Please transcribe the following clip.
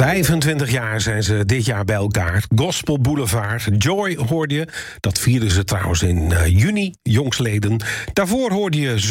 25 jaar zijn ze dit jaar bij elkaar. Gospel Boulevard. Joy hoorde je. Dat vierden ze trouwens in juni, jongstleden. Daarvoor hoorde je